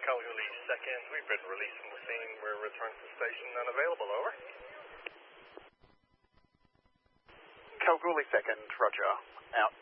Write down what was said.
Kalgoorlie 2nd, we've been released from the scene. We're returned to station unavailable, over. Kalgoorlie 2nd, roger, out.